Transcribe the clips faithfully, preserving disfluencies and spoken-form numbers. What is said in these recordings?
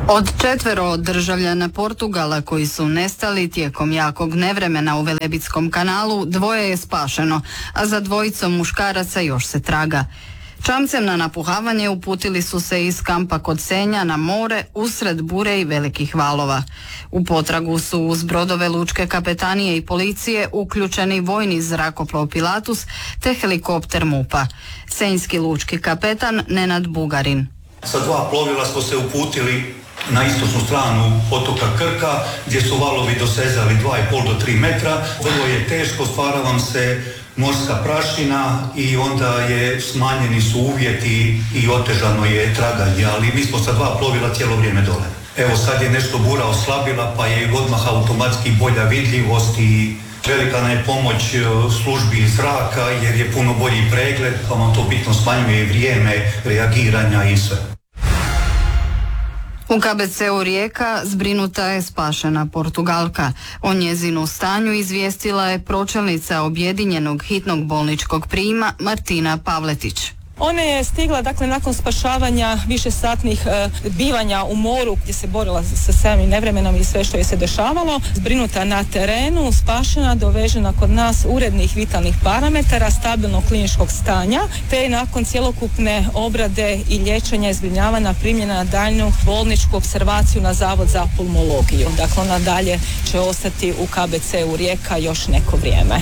Od četvero državljana Portugala koji su nestali tijekom jakog nevremena u Velebitskom kanalu, dvoje je spašeno, a za dvojicom muškaraca još se traga. Čamcem na napuhavanje uputili su se iz kampa kod Senja na more usred bure i velikih valova. U potragu su uz brodove lučke kapetanije i policije uključeni vojni zrakoplov Pilatus te helikopter MUP-a. Senjski lučki kapetan Nenad Bugarin. Sa dva plovila smo se uputili na istočnu stranu otoka Krka, gdje su valovi dosezali dva i pol do tri metra. Vrlo je teško, stvara vam se morska prašina i onda je smanjeni su uvjeti i otežano je traganje, ali mi smo sa dva plovila cijelo vrijeme dole. Evo sad je nešto bura oslabila, pa je odmah automatski bolja vidljivost i velika nam je pomoć službi iz zraka jer je puno bolji pregled, pa vam to bitno smanjuje vrijeme reagiranja i sve. U K B C-u Rijeka zbrinuta je spašena Portugalka. O njezinu stanju izvijestila je pročelnica objedinjenog hitnog bolničkog prijema Martina Pavletić. Ona je stigla, dakle, nakon spašavanja višesatnih e, bivanja u moru gdje se borila sa samim nevremenom i sve što je se dešavalo, zbrinuta na terenu, spašena, dovežena kod nas urednih vitalnih parametara, stabilnog kliničkog stanja, te je nakon cjelokupne obrade i liječenja i zbrinjavanja primljena na daljnju bolničku opservaciju na Zavod za pulmologiju. Dakle, ona dalje će ostati u K B C-u Rijeka još neko vrijeme.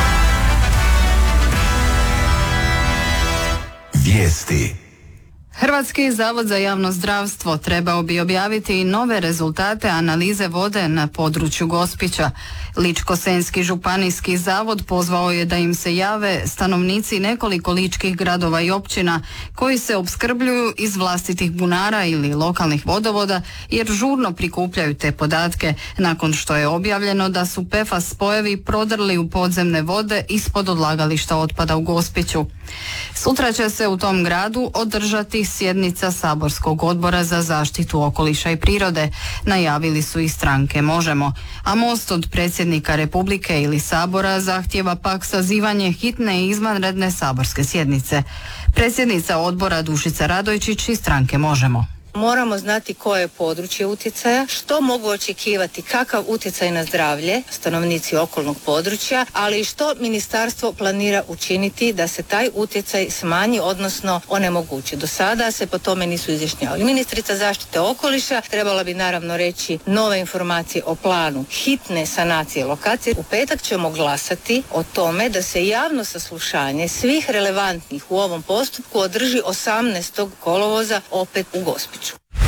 Vijesti. Hrvatski zavod za javno zdravstvo trebao bi objaviti nove rezultate analize vode na području Gospića. Ličko-senjski županijski zavod pozvao je da im se jave stanovnici nekoliko ličkih gradova i općina koji se opskrbljuju iz vlastitih bunara ili lokalnih vodovoda jer žurno prikupljaju te podatke nakon što je objavljeno da su P F A S spojevi prodrli u podzemne vode ispod odlagališta otpada u Gospiću. Sutra će se u tom gradu održati sjednica saborskog odbora za zaštitu okoliša i prirode, najavili su i stranke Možemo, a Most od predsjednika Republike ili Sabora zahtjeva pak sazivanje hitne i izvanredne saborske sjednice. Predsjednica odbora Dušica Radojčić iz stranke Možemo. Moramo znati koje je područje utjecaja, što mogu očekivati, kakav utjecaj na zdravlje stanovnici okolnog područja, ali i što ministarstvo planira učiniti da se taj utjecaj smanji, odnosno onemogući. Do sada se po tome nisu izjašnjavali. Ministrica zaštite okoliša trebala bi naravno reći nove informacije o planu hitne sanacije lokacije. U petak ćemo glasati o tome da se javno saslušanje svih relevantnih u ovom postupku održi osamnaestog kolovoza opet u Gospiću.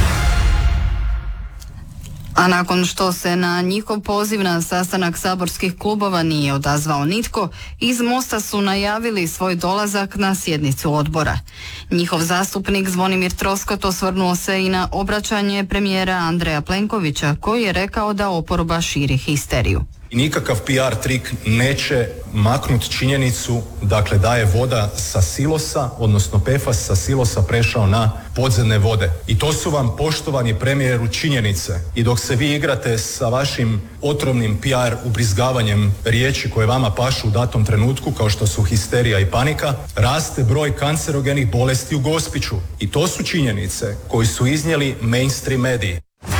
A nakon što se na njihov poziv na sastanak saborskih klubova nije odazvao nitko, iz Mosta su najavili svoj dolazak na sjednicu odbora. Njihov zastupnik Zvonimir Troskot osvrnuo se i na obraćanje premijera Andreja Plenkovića, koji je rekao da oporba širi histeriju. Nikakav P R trik neće maknuti činjenicu, dakle, da je voda sa silosa, odnosno P F A S sa silosa prešao na podzemne vode. I to su vam, poštovani premijeru, činjenice. I dok se vi igrate sa vašim otrovnim P R ubrizgavanjem riječi koje vama pašu u datom trenutku, kao što su histerija i panika, raste broj kancerogenih bolesti u Gospiću. I to su činjenice koje su iznijeli mainstream mediji.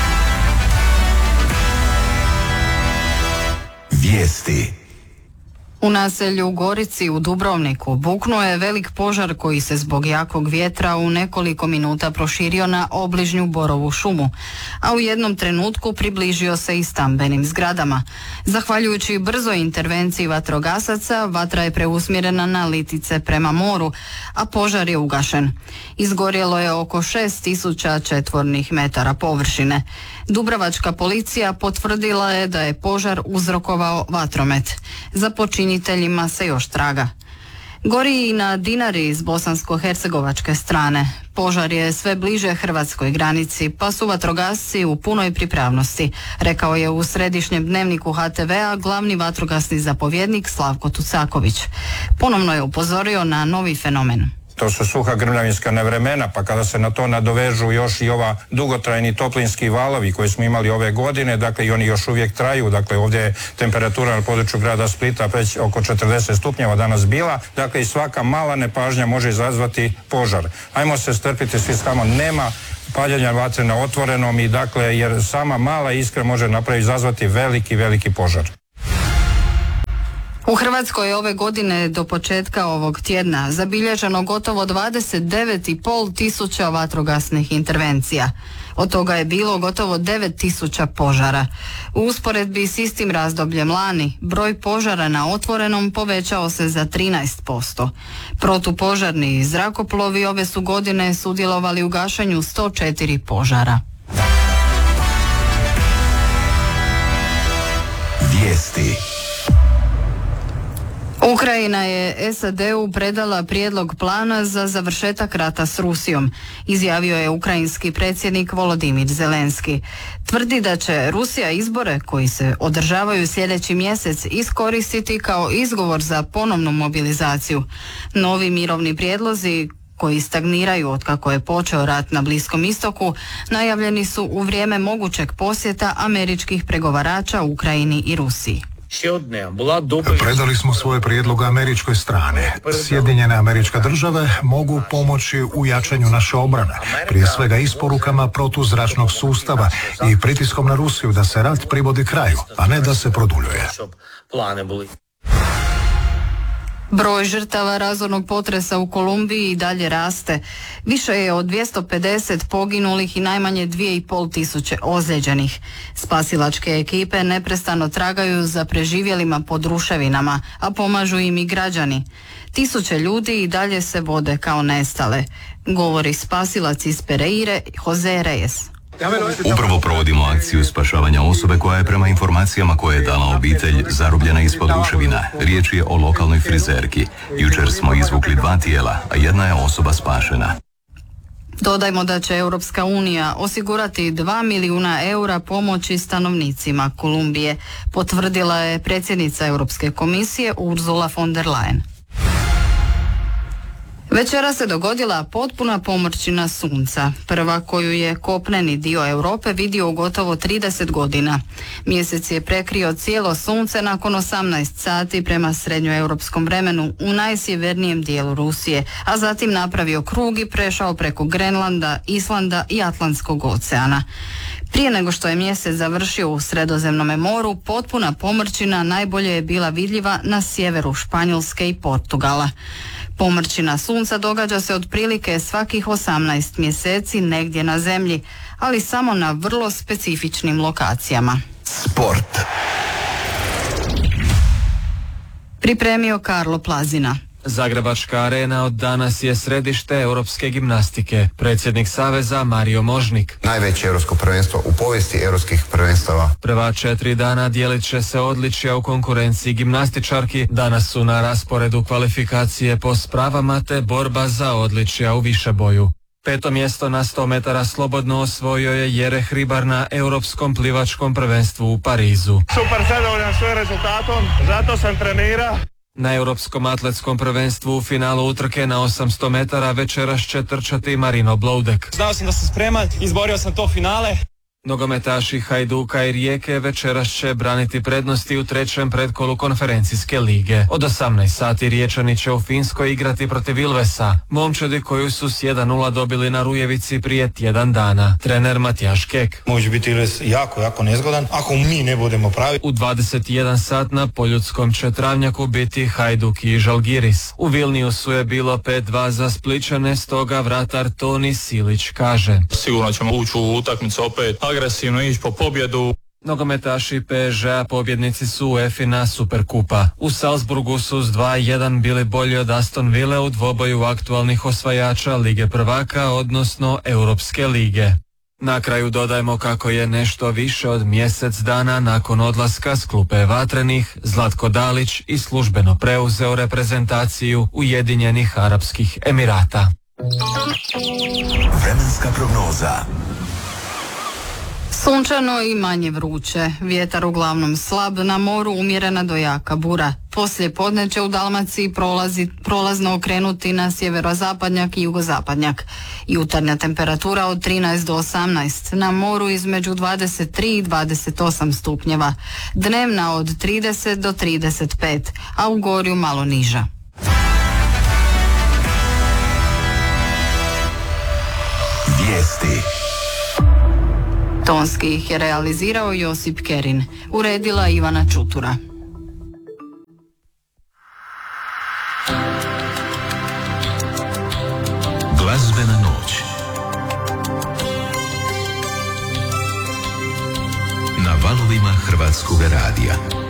Vijesti. U naselju Gorici u Dubrovniku buknuo je velik požar koji se zbog jakog vjetra u nekoliko minuta proširio na obližnju borovu šumu, a u jednom trenutku približio se i stambenim zgradama. Zahvaljujući brzoj intervenciji vatrogasaca, vatra je preusmjerena na Litice prema moru, a požar je ugašen. Izgorjelo je oko šest tisuća četvornih metara površine. Dubrovačka policija potvrdila je da je požar uzrokovao vatromet. Za počiniteljima se još traga. Gori i na Dinari iz bosansko-hercegovačke strane. Požar je sve bliže hrvatskoj granici, pa su vatrogasci u punoj pripravnosti, rekao je u središnjem dnevniku H T V-a glavni vatrogasni zapovjednik Slavko Tucaković. Ponovno je upozorio na novi fenomen. To su suha grmljavinska nevremena, pa kada se na to nadovežu još i ova dugotrajni toplinski valovi koje smo imali ove godine, dakle i oni još uvijek traju, dakle ovdje je temperatura na području grada Splita već oko četrdeset stupnjeva danas bila, dakle i svaka mala nepažnja može izazvati požar. Ajmo se strpiti svi samo, nema paljenja vatre na otvorenom i dakle jer sama mala iskra može napraviti izazvati veliki, veliki požar. U Hrvatskoj je ove godine do početka ovog tjedna zabilježeno gotovo dvadeset devet i pol tisuća vatrogasnih intervencija. Od toga je bilo gotovo devet tisuća požara. U usporedbi s istim razdobljem lani, broj požara na otvorenom povećao se za trinaest posto. Protupožarni zrakoplovi ove su godine sudjelovali u gašenju sto četiri požara. Vijesti. Ukrajina je es a de u predala prijedlog plana za završetak rata s Rusijom, izjavio je ukrajinski predsjednik Volodimir Zelenski. Tvrdi da će Rusija izbore koji se održavaju sljedeći mjesec iskoristiti kao izgovor za ponovnu mobilizaciju. Novi mirovni prijedlozi koji stagniraju otkako je počeo rat na Bliskom istoku, najavljeni su u vrijeme mogućeg posjeta američkih pregovarača u Ukrajini i Rusiji. Predali smo svoje prijedloge američkoj strane. Sjedinjene Američke Države mogu pomoći u jačanju naše obrane, prije svega isporukama protuzračnog sustava i pritiskom na Rusiju da se rat privodi kraju, a ne da se produljuje. Broj žrtava razornog potresa u Kolumbiji i dalje raste. Više je od dvjesto pedeset poginulih i najmanje dvije i pol tisuće ozlijeđenih. Spasilačke ekipe neprestano tragaju za preživjelima pod ruševinama, a pomažu im i građani. Tisuće ljudi i dalje se vode kao nestale, govori spasilac iz Pereire Jose Reyes. Upravo provodimo akciju spašavanja osobe koja je prema informacijama koje je dala obitelj zarobljena ispod ruševina. Riječ je o lokalnoj frizerki. Jučer smo izvukli dva tijela, a jedna je osoba spašena. Dodajmo da će Europska unija osigurati dva milijuna eura pomoći stanovnicima Kolumbije, potvrdila je predsjednica Europske komisije Ursula von der Leyen. Večera se dogodila potpuna pomrčina sunca, prva koju je kopneni dio Europe vidio u gotovo trideset godina. Mjesec je prekrio cijelo sunce nakon osamnaest sati prema srednjoeuropskom vremenu u najsjevernijem dijelu Rusije, a zatim napravio krug i prešao preko Grenlanda, Islanda i Atlantskog oceana. Prije nego što je mjesec završio u Sredozemnom moru, potpuna pomrčina najbolje je bila vidljiva na sjeveru Španjolske i Portugala. Pomrčina sunca događa se otprilike svakih osamnaest mjeseci negdje na zemlji, ali samo na vrlo specifičnim lokacijama. Sport. Pripremio Karlo Plazina. Zagrebačka arena od danas je središte europske gimnastike. Predsjednik Saveza Mario Možnik. Najveće europsko prvenstvo u povijesti europskih prvenstava. Prva četiri dana dijelit će se odličja u konkurenciji gimnastičarki. Danas su na rasporedu kvalifikacije po spravama te borba za odličja u višeboju. Peto mjesto na sto metara slobodno osvojio je Jere Hribar na europskom plivačkom prvenstvu u Parizu. Super zadovoljan svojim rezultatom, zato sam trenirao. Na europskom atletskom prvenstvu u finalu utrke na osamsto metara večeras će trčati Marino Bloudek. Znao sam da sam spreman, izborio sam to finale. Nogometaši Hajduka i Rijeke večeras će braniti prednosti u trećem predkolu konferencijske lige. Od osamnaest sati Riječani će u Finskoj igrati protiv Ilvesa, momčadi koju su s jedan nula dobili na Rujevici prije tjedan dana. Trener Matijaš Kek. Može biti Ilves jako, jako nezgodan ako mi ne budemo pravi. U dvadeset jedan sat na Poljudskom će travnjaku biti Hajduk i Žalgiris. U Vilniusu je bilo pet dva za Spličane, stoga vratar Toni Silić kaže: sigurno ćemo ući u utakmicu opet agresivno, ići po pobjedu. Nogometaši P S G-a pobjednici su UEFA Superkupa. U Salzburgu su s dva jedan bili bolji od Aston Ville u dvoboju aktualnih osvajača Lige prvaka, odnosno Europske lige. Na kraju dodajmo kako je nešto više od mjesec dana nakon odlaska s klupe Vatrenih, Zlatko Dalić i službeno preuzeo reprezentaciju Ujedinjenih Arapskih Emirata. Vremenska prognoza. Sunčano i manje vruće. Vjetar uglavnom slab, na moru umjerena do jaka bura. Poslije podne će u Dalmaciji prolazi, prolazno okrenuti na sjeverozapadnjak i jugozapadnjak. Jutarnja temperatura od trinaest do osamnaest, na moru između dvadeset tri i dvadeset osam stupnjeva. Dnevna od trideset do trideset pet, a u Gorju malo niža. Vijesti. Tonski ih je realizirao Josip Kerin, uredila Ivana Čutura. Glazbena noć na valovima Hrvatskog radija.